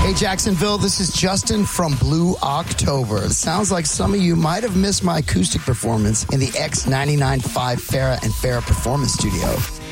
Hey, Jacksonville, this is Justin from Blue October. It sounds like some of you might have missed my acoustic performance in the X99.5 Farrah and Farrah Performance Studio.